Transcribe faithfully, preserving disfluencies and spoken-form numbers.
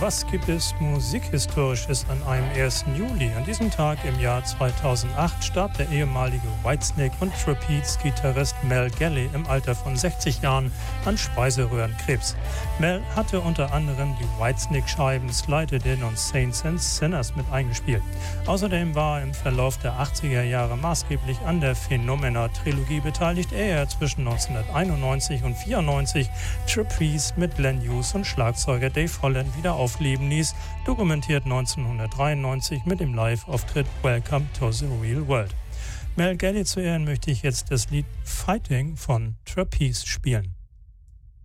Was gibt es Musikhistorisches an einem ersten Juli? An diesem Tag im Jahr zweitausendacht starb der ehemalige Whitesnake- und Trapeze-Gitarrist Mel Galley im Alter von sechzig Jahren an Speiseröhrenkrebs. Mel hatte unter anderem die Whitesnake-Scheiben Slide It In und Saints and Sinners mit eingespielt. Außerdem war er im Verlauf der achtziger Jahre maßgeblich an der Phenomena-Trilogie beteiligt, ehe er zwischen neunzehnhunderteinundneunzig und vierundneunzig Trapeze mit Glenn Hughes und Schlagzeuger Dave Holland wieder aufleben ließ, dokumentiert neunzehnhundertdreiundneunzig mit dem Live-Auftritt Welcome to the Real World. Mel Galley zu Ehren möchte ich jetzt das Lied Fighting von Trapeze spielen.